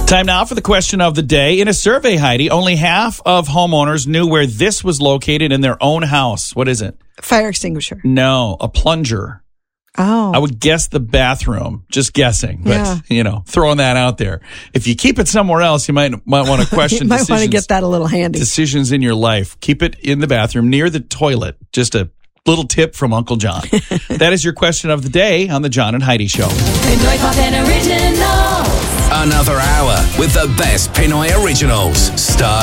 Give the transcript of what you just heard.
Time now for the question of the day. In a survey, Heidi, only half of homeowners knew where this was located in their own house. What is it? Fire extinguisher. No, a plunger. Oh. I would guess the bathroom. Just guessing, but throwing that out there. If you keep it somewhere else, you might want to question. You might want to get that a little handy. Decisions in your life. Keep it in the bathroom near the toilet. Just a little tip from Uncle John. That is your question of the day on the John and Heidi Show. Pinoy Pop and Originals. Another hour with the best Pinoy originals. Star